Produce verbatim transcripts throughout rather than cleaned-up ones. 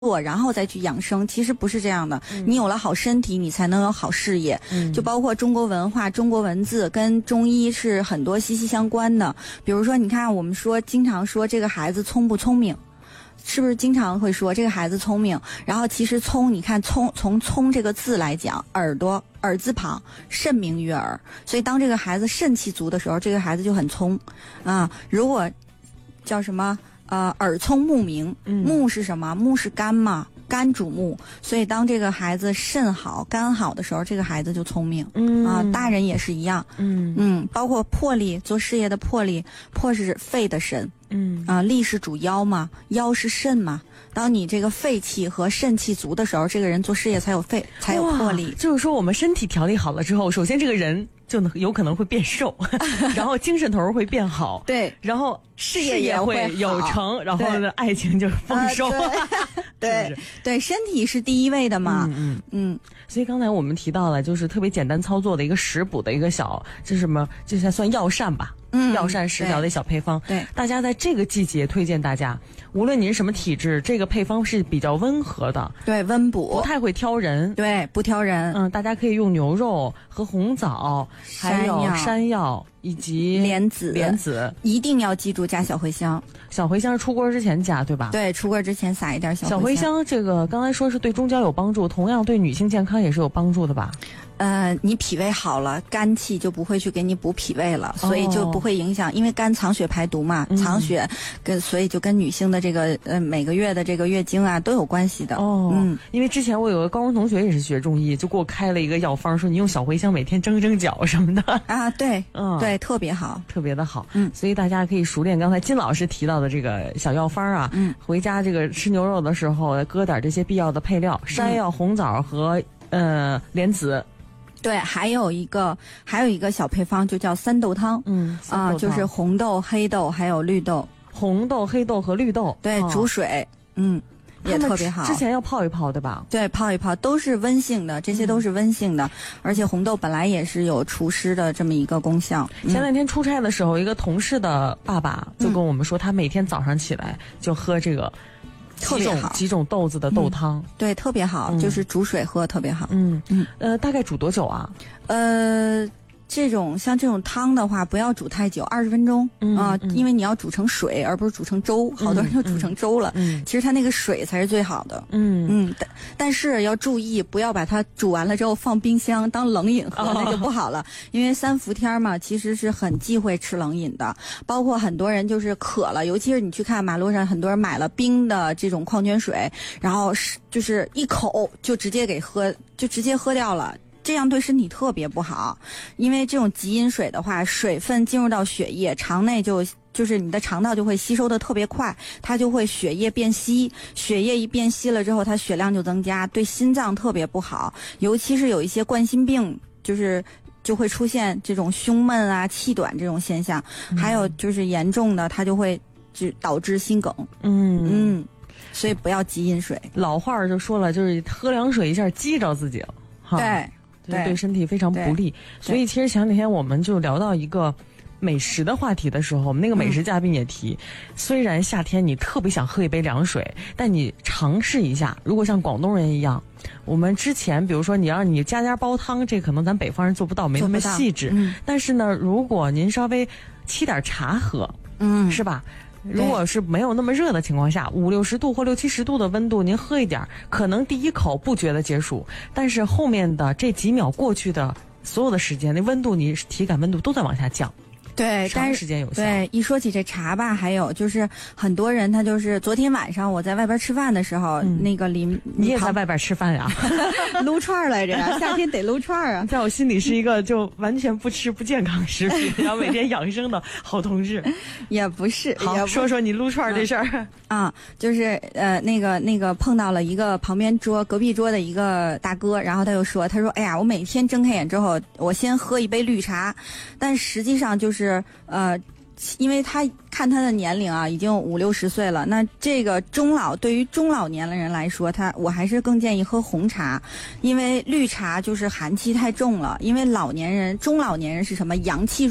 做，然后再去养生，其实不是这样的。嗯、你有了好身体，你才能有好事业。嗯、就包括中国文化、中国文字跟中医是很多息息相关的。比如说，你看我们说经常说这个孩子聪不聪明，是不是经常会说这个孩子聪明？然后其实聪，你看聪从聪这个字来讲，耳朵耳字旁，肾名于耳，所以当这个孩子肾气足的时候，这个孩子就很聪啊。如果叫什么？呃，耳聪目明，目是什么？目是肝嘛，肝主目，所以当这个孩子肾好、肝好的时候，这个孩子就聪明。嗯啊，大人也是一样。嗯嗯，包括魄力，做事业的魄力，魄是肺的神。嗯啊，力是主腰嘛，腰是肾嘛。当你这个肺气和肾气足的时候，这个人做事业才有肺，才有魄力。 就是说，我们身体调理好了之后，首先这个人就能有可能会变瘦，然后精神头会变好， 对， 然后事业也会有成，然后爱情就丰收。 呃、对对, 对，身体是第一位的嘛。嗯嗯嗯。 所以刚才我们提到了，就是特别简单操作的一个食补的一个小，这是什么？这才算药膳吧。嗯，药膳食疗的小配方， 对， 大家在这个季节推荐大家，无论您是什么体质，这个配方是比较温和的， 对，温补， 不太会挑人， 对，不挑人， 嗯，大家可以用牛肉和红枣，还有山药以及莲子， 莲子一定要记住加小茴香， 小茴香出锅之前加，对吧？ 对，出锅之前撒一点小茴香。 小茴香这个刚才说是对中焦有帮助，同样对女性健康也是有帮助的吧？ 呃，你脾胃好了，肝气就不会去给你补脾胃了，所以就不会影响，哦、因为肝藏血排毒嘛，藏血跟所以就跟女性的这个呃每个月的这个月经啊都有关系的。 哦，嗯，因为之前我有个高中同学也是学中医，就给我开了一个药方，说你用小茴香每天蒸蒸脚什么的啊，对，嗯，对，特别好， 特别的好，嗯，所以大家可以熟练刚才金老师提到的这个小药方啊，嗯，回家这个吃牛肉的时候搁点这些必要的配料，山药、红枣和呃莲子。 对，还有一个还有一个小配方，就叫三豆汤。嗯啊、呃，就是红豆、黑豆还有绿豆。 红豆、黑豆和绿豆， 对，哦、煮水，嗯，也特别好。 之前要泡一泡，对吧？ 对，泡一泡都是温性的，这些都是温性的，嗯、而且红豆本来也是有除湿的这么一个功效。 前两天出差的时候，一个同事的爸爸就跟我们说，他每天早上起来就喝这个。 特别好， 几种豆子的豆汤、嗯， 对，特别好，嗯、就是煮水喝特别好。 嗯嗯，呃，大概煮多久啊？ 呃。这种像这种汤的话，不要煮太久，二十分钟啊、嗯呃，因为你要煮成水，而不是煮成粥。好多人就煮成粥了，嗯、其实它那个水才是最好的。嗯嗯，但但是要注意，不要把它煮完了之后放冰箱当冷饮喝，哦、那就不好了。因为三伏天嘛，其实是很忌讳吃冷饮的。包括很多人就是渴了，尤其是你去看马路上，很多人买了冰的这种矿泉水，然后是就是一口就直接给喝，就直接喝掉了。这样对身体特别不好，因为这种急饮水的话，水分进入到血液，肠内就就是你的肠道就会吸收的特别快，它就会血液变稀，血液一变稀了之后，它血量就增加，对心脏特别不好，尤其是有一些冠心病，就是就会出现这种胸闷啊、气短这种现象，嗯、还有就是严重的，它就会就导致心梗。嗯嗯，所以不要急饮水。 老话就说了，就是喝凉水一下激着自己了，哈。 对。 对，对身体非常不利，所以其实前两天我们就聊到一个美食的话题的时候，我们那个美食嘉宾也提，嗯、虽然夏天你特别想喝一杯凉水，但你尝试一下，如果像广东人一样，我们之前比如说你让你家家煲汤，这可能咱北方人做不到，没那么细致。嗯、但是呢，如果您稍微沏点茶喝，嗯，是吧？如果是没有那么热的情况下，五六十度或六七十度的温度，您喝一点，可能第一口不觉得解暑，但是后面的这几秒过去的所有的时间，那温度你体感温度都在往下降。 对， 长时间有效。 对，一说起这茶吧，还有就是很多人他就是昨天晚上我在外边吃饭的时候，嗯、那个邻你也在外边吃饭呀， 撸串来着呀，夏天得撸串啊。 在我心里是一个就完全不吃不健康食品，然后每天养生的好同志。 也不是， 好也不说说你撸串这事儿、 嗯、啊，就是呃那个那个碰到了一个旁边桌隔壁桌的一个大哥，然后他就说，他说哎呀，我每天睁开眼之后，我先喝一杯绿茶，但实际上就是呃。因为他看他的年龄啊，已经五六十岁了。那这个中老对于中老年的人来说，他我还是更建议喝红茶，因为绿茶就是寒气太重了。因为老年人、中老年人是什么？阳气弱。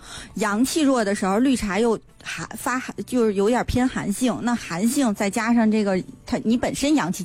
阳气弱的时候，绿茶又寒发寒，就是有点偏寒性。那寒性再加上这个它你本身阳气